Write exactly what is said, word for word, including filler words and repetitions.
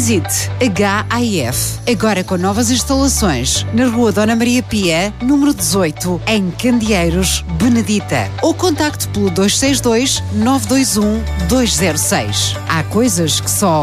Visite H I F, agora com novas instalações, na Rua Dona Maria Pia, número dezoito, em Candeeiros, Benedita. Ou contacte pelo dois seis dois, nove dois um, dois zero seis. Há coisas que só